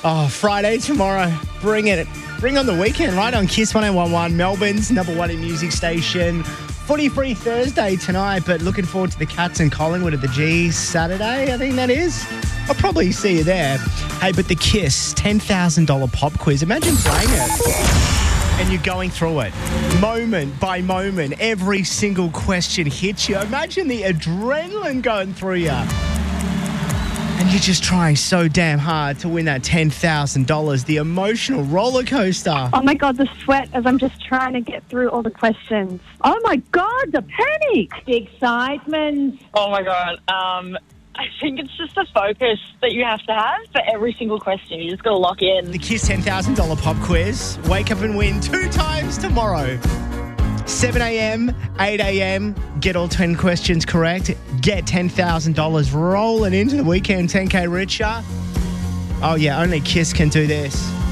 Oh, Friday tomorrow. Bring it. Bring on the weekend, right? On Kiss 1011, Melbourne's number one in music station. Footy free Thursday tonight, but looking forward to the Cats and Collingwood at the G Saturday, I think that is. I'll probably see you there. Hey, but the Kiss $10,000 pop quiz. Imagine playing it. And you're going through it moment by moment. Every single question hits you. Imagine the adrenaline going through you. And you're just trying so damn hard to win that $10,000. The emotional roller coaster. Oh my God, the sweat as I'm just trying to get through all the questions. Oh my God, the panic. The excitement. Oh my God. I think it's just the focus that you have to have for every single question. You just got to lock in. The Kiss $10,000 pop quiz. Wake up and win 2 times tomorrow. 7 a.m, 8 a.m. Get all 10 questions correct. Get $10,000 rolling into the weekend. 10K richer. Oh yeah, only Kiss can do this.